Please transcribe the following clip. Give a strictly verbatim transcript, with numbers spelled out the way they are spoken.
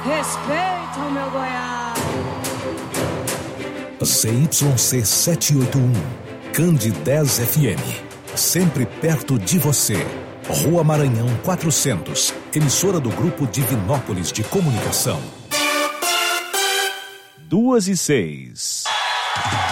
Respeita o meu Goiás. Z Y C setecentos e oitenta e um, Cande dez F M. Sempre perto de você. Rua Maranhão quatrocentos. Emissora do Grupo Divinópolis de Comunicação. Duas e seis.